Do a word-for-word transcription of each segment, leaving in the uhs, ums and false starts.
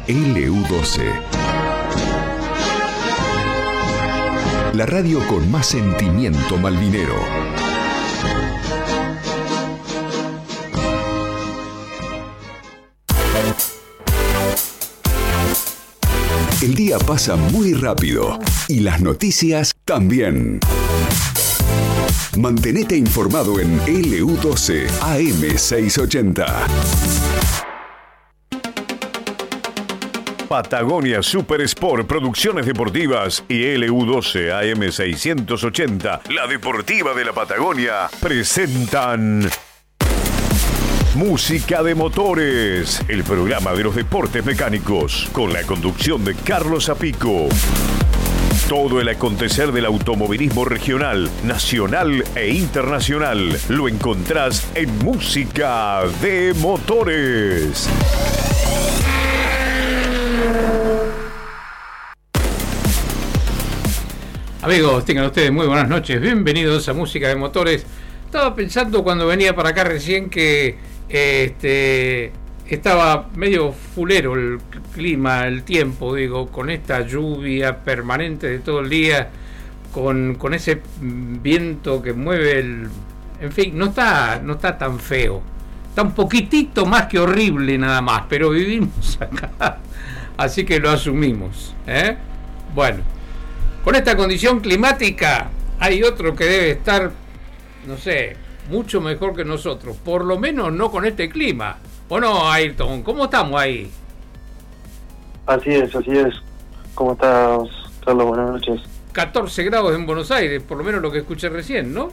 L U doce. La radio con más sentimiento malvinero. El día pasa muy rápido y las noticias también. Mantenete informado en L U doce A M seiscientos ochenta. Patagonia Super Sport Producciones Deportivas y L U doce A M seiscientos ochenta, la deportiva de la Patagonia, presentan Música de Motores, el programa de los deportes mecánicos, con la conducción de Carlos Zapico. Todo el acontecer del automovilismo regional, nacional e internacional lo encontrás en Música de Motores. Amigos, tengan ustedes muy buenas noches, bienvenidos a Música de Motores. Estaba pensando cuando venía para acá recién que este, estaba medio fulero el clima, el tiempo, digo, con esta lluvia permanente de todo el día, con, con ese viento que mueve el... En fin, no está, no está tan feo, está un poquitito más que horrible nada más, pero vivimos acá, así que lo asumimos, ¿eh? Bueno. Con esta condición climática hay otro que debe estar, no sé, mucho mejor que nosotros, por lo menos no con este clima. ¿O no, Ayrton? ¿Cómo estamos ahí? Así es, así es. ¿Cómo estás, Carlos? Buenas noches. catorce grados en Buenos Aires, por lo menos lo que escuché recién, ¿no?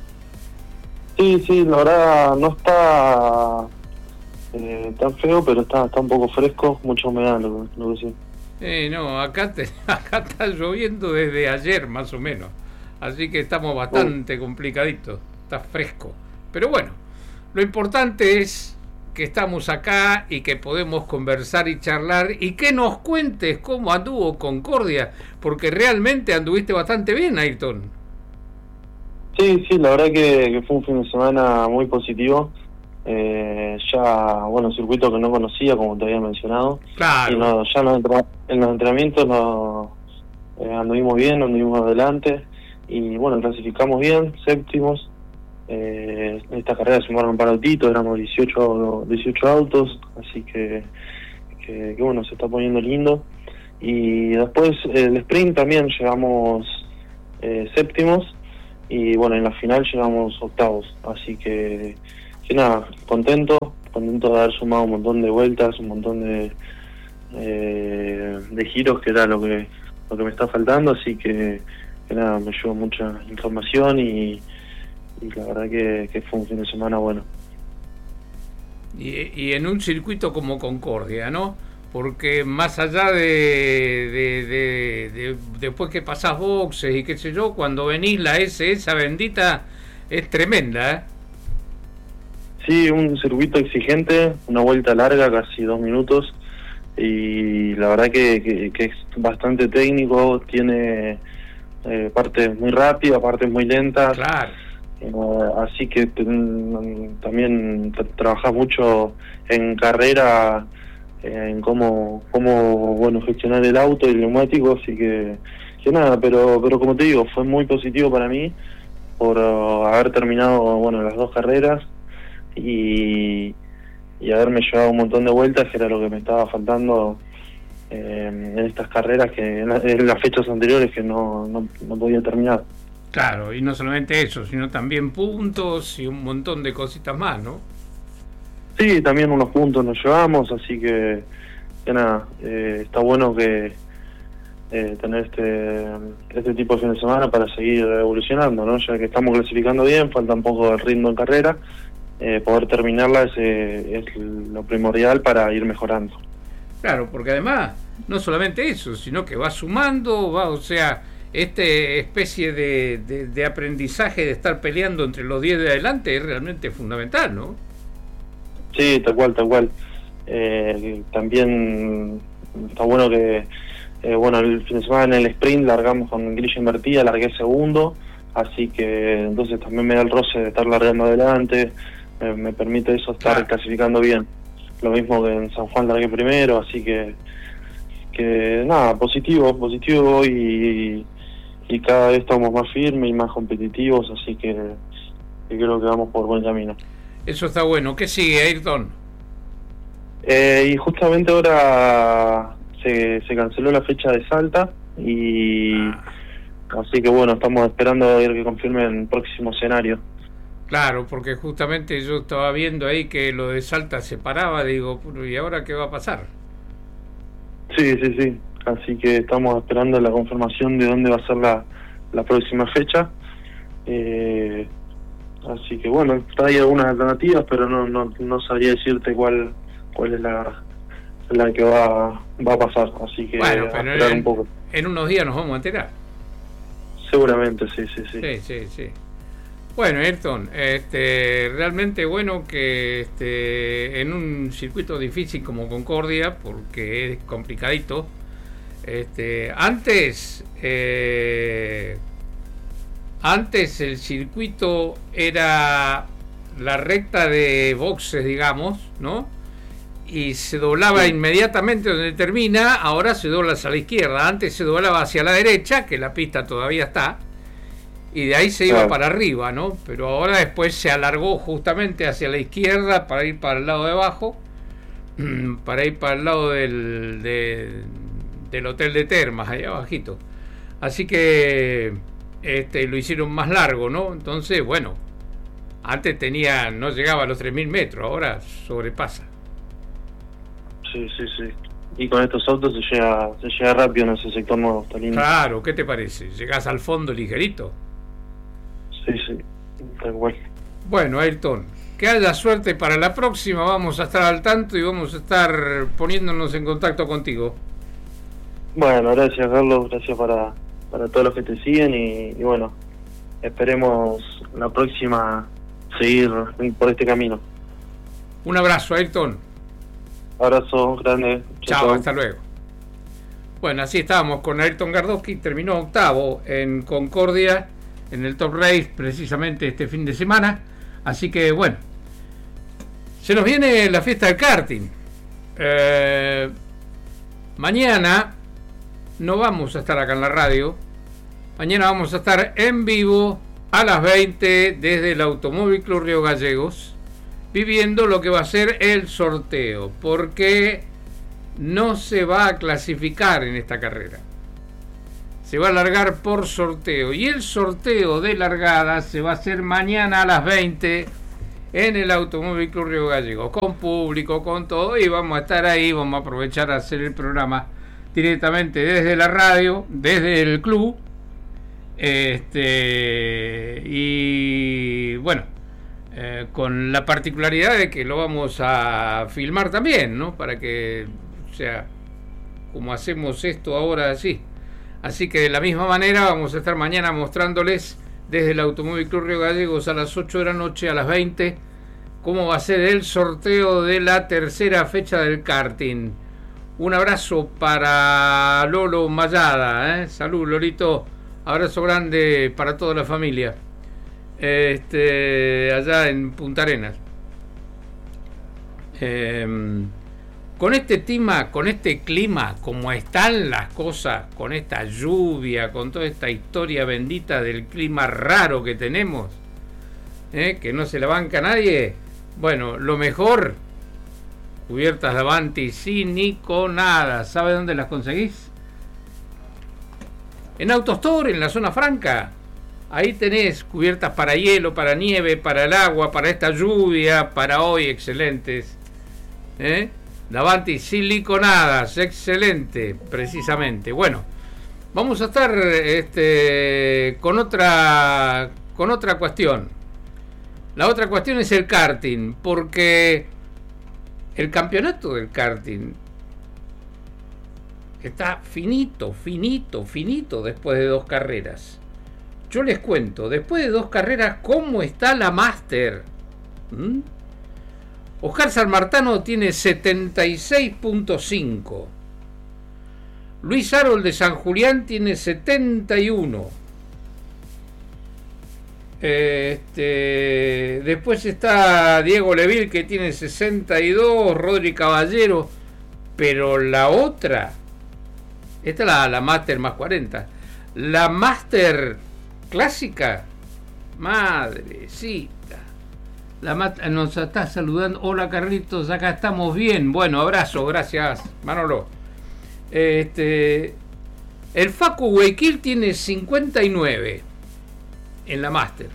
Sí, sí, la verdad no está eh, tan feo, pero está, está un poco fresco, mucha humedad, lo, lo que sí. Eh, no, acá, te, acá está lloviendo desde ayer más o menos, así que estamos bastante complicaditos, está fresco, pero bueno, lo importante es que estamos acá y que podemos conversar y charlar y que nos cuentes cómo anduvo Concordia, porque realmente anduviste bastante bien, Ayrton. Sí, sí, la verdad que, que fue un fin de semana muy positivo. Eh, ya, bueno, circuito que no conocía, como te había mencionado. Claro. Y no, ya en los, entra- en los entrenamientos no, eh, anduvimos bien, anduvimos adelante y bueno, clasificamos bien, séptimos. Eh, en esta carrera sumaron un par de autitos, éramos dieciocho, dieciocho autos, así que, que, que bueno, se está poniendo lindo. Y después el sprint también llegamos eh, séptimos y bueno, en la final llegamos octavos, así que que nada, contento, contento de haber sumado un montón de vueltas, un montón de eh, de giros, que era lo que lo que me está faltando, así que, que nada, me llevó mucha información y, y la verdad que, que fue un fin de semana bueno. Y, y en un circuito como Concordia, ¿no? Porque más allá de, de, de, de después que pasás boxes y qué sé yo, cuando venís la S, esa bendita, es tremenda, ¿eh? Sí, un circuito exigente, una vuelta larga, casi dos minutos, y la verdad que, que, que es bastante técnico, tiene eh, partes muy rápidas, partes muy lentas. Claro. Eh, así que t- también t- trabajás mucho en carrera, eh, en cómo, cómo bueno, gestionar el auto y el neumático, así que, que nada, pero, pero como te digo, fue muy positivo para mí por uh, haber terminado, bueno, las dos carreras. Y, y haberme llevado un montón de vueltas, que era lo que me estaba faltando eh, en estas carreras, que en, la, en las fechas anteriores que no, no, no podía terminar. Claro, y no solamente eso, sino también puntos y un montón de cositas más, ¿no? Sí, también unos puntos nos llevamos, así que, que nada, eh, está bueno que eh, tener este este tipo de fin de semana para seguir evolucionando, ¿no? Ya que estamos clasificando bien, falta un poco de ritmo en carrera. Eh, poder terminarla es, eh, es lo primordial para ir mejorando. Claro, porque además no solamente eso, sino que va sumando, va, o sea, este especie de, de, de aprendizaje de estar peleando entre los diez de adelante es realmente fundamental, ¿no? Sí, tal cual, tal cual. Eh, también está bueno que, eh, bueno, el fin de semana en el sprint largamos con grilla invertida, largué segundo, así que entonces también me da el roce de estar largando adelante. Me, me permite eso, estar claro. clasificando bien. lo mismo que en San Juan largué primero, así que que nada, positivo, positivo y, y cada vez estamos más firmes y más competitivos, así que, que creo que vamos por buen camino. Eso está bueno. ¿Qué sigue, Ayrton? Eh, y justamente ahora se, se canceló la fecha de Salta y ah. así que bueno, estamos esperando a ver que confirmen el próximo escenario. Claro, porque justamente yo estaba viendo ahí que lo de Salta se paraba, digo, ¿y ahora qué va a pasar? Sí, sí, sí. Así que estamos esperando la confirmación de dónde va a ser la, la próxima fecha. Eh, así que bueno, hay algunas alternativas, pero no no, no sabría decirte cuál cuál es la la que va va a pasar. Así que bueno, a pero esperar en, un poco. En unos días nos vamos a enterar. Seguramente, sí, sí, sí. Sí, sí, sí. Bueno, Ayrton, este, realmente bueno que este, en un circuito difícil como Concordia, porque es complicadito, este, antes, eh, antes el circuito era la recta de boxes, digamos, ¿no? Y se doblaba sí. inmediatamente donde termina, ahora se dobla hacia la izquierda, antes se doblaba hacia la derecha, que la pista todavía está, y de ahí se iba claro. para arriba, ¿no? Pero ahora después se alargó justamente hacia la izquierda para ir para el lado de abajo, para ir para el lado del, de, del hotel de termas, ahí abajito. Así que este, lo hicieron más largo, ¿no? Entonces, bueno, antes tenía, no llegaba a los tres mil metros, ahora sobrepasa. Sí, sí, sí. Y con estos autos se llega, se llega rápido en ese sector nuevo, está lindo. Claro, ¿qué te parece? Llegás al fondo ligerito. Sí, sí, tal cual. Bueno, Ayrton, que haya suerte para la próxima, vamos a estar al tanto y vamos a estar poniéndonos en contacto contigo. Bueno, gracias Carlos, gracias para, para todos los que te siguen y, y bueno, esperemos la próxima seguir por este camino. Un abrazo, Ayrton. Abrazo grande. Chao, chao, hasta luego. Bueno, así estábamos con Ayrton Gardowski, terminó octavo en Concordia, en el Top Race precisamente este fin de semana, así que bueno, se nos viene la fiesta del karting. Eh, mañana no vamos a estar acá en la radio, mañana vamos a estar en vivo a las veinte desde el Automóvil Club Río Gallegos, viviendo lo que va a ser el sorteo, porque no se va a clasificar en esta carrera. Se va a largar por sorteo y el sorteo de largada se va a hacer mañana a las veinte en el Automóvil Club Río Gallegos, con público, con todo, y vamos a estar ahí, vamos a aprovechar a hacer el programa directamente desde la radio, desde el club, este y bueno, eh, con la particularidad de que lo vamos a filmar también, ¿no? Para que, o sea, como hacemos esto ahora así. Así que de la misma manera vamos a estar mañana mostrándoles desde el Automóvil Club Río Gallegos a las ocho de la noche, a las veinte, cómo va a ser el sorteo de la tercera fecha del karting. Un abrazo para Lolo Mayada, ¿eh? Salud, Lolito. Abrazo grande para toda la familia. Este, allá en Punta Arenas. Eh, Con este clima, con este clima, como están las cosas, con esta lluvia, con toda esta historia bendita del clima raro que tenemos, ¿eh? Que no se la banca nadie, bueno, lo mejor, cubiertas Davanti siliconadas. ¿Sabe dónde las conseguís? En Autostore, en la zona franca. Ahí tenés cubiertas para hielo, para nieve, para el agua, para esta lluvia, para hoy, excelentes, ¿eh? Davanti siliconadas, excelente, precisamente. Bueno, vamos a estar este, con otra con otra cuestión. La otra cuestión es el karting, porque el campeonato del karting está finito, finito, finito después de dos carreras. Yo les cuento, después de dos carreras, ¿cómo está la Master? ¿Mm? Oscar Sanmartano tiene setenta y seis punto cinco. Luis Harold de San Julián tiene setenta y uno. Este, después está Diego Leville, que tiene sesenta y dos, Rodri Caballero, pero la otra, esta es la, la Master más cuarenta, la Master clásica, madrecita, la mat- nos está saludando. Hola Carlitos, acá estamos bien. Bueno, abrazo, gracias Manolo. Este, el Facu Guayaquil tiene cincuenta y nueve en la Master.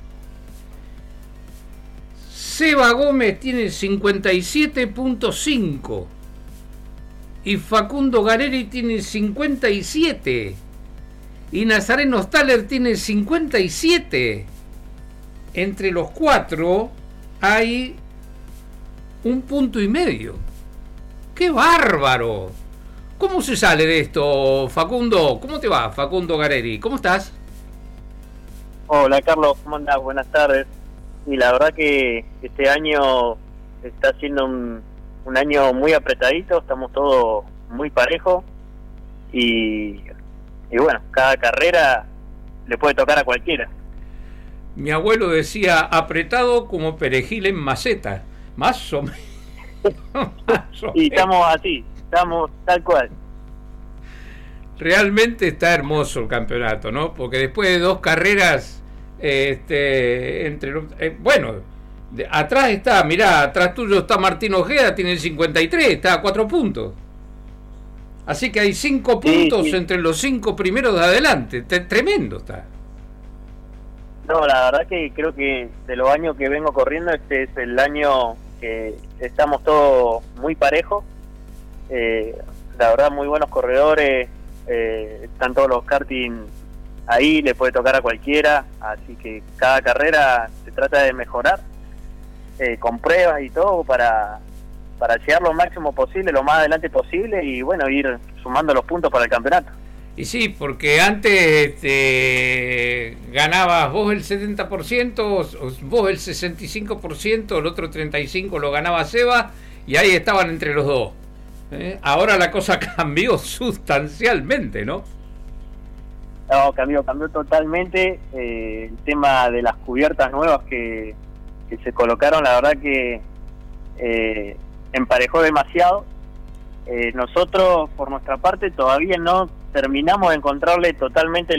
Seba Gómez tiene cincuenta y siete punto cinco y Facundo Gareri tiene cincuenta y siete y Nazareno Staller tiene cincuenta y siete. Entre los cuatro hay un punto y medio. ¡Qué bárbaro! ¿Cómo se sale de esto, Facundo? ¿Cómo te va, Facundo Gareri? ¿Cómo estás? Hola Carlos, ¿cómo andás? Buenas tardes. Y la verdad que este año está siendo un, un año muy apretadito, estamos todos muy parejos y, y bueno, cada carrera le puede tocar a cualquiera. Mi abuelo decía apretado como perejil en maceta, más o menos. Y estamos así, estamos tal cual. Realmente está hermoso el campeonato, ¿no? Porque después de dos carreras, este, entre los, eh, bueno, de, atrás está, mirá, atrás tuyo está Martín Ojeda, tiene el cincuenta y tres, está a cuatro puntos. Así que hay cinco puntos sí, sí. entre los cinco primeros de adelante. T- tremendo está. No, la verdad que creo que de los años que vengo corriendo, este es el año que estamos todos muy parejos. Eh, la verdad, muy buenos corredores. Eh, están todos los karting ahí, le puede tocar a cualquiera. Así que cada carrera se trata de mejorar eh, con pruebas y todo para, para llegar lo máximo posible, lo más adelante posible y bueno, ir sumando los puntos para el campeonato. Y sí, porque antes este, ganabas vos el setenta por ciento, vos el sesenta y cinco por ciento, el otro treinta y cinco por ciento lo ganaba Seba, y ahí estaban entre los dos. ¿Eh? Ahora la cosa cambió sustancialmente, ¿no? No, cambió, cambió totalmente. Eh, el tema de las cubiertas nuevas que, que se colocaron, la verdad que eh, emparejó demasiado. Eh, nosotros, por nuestra parte, todavía no terminamos de encontrarle totalmente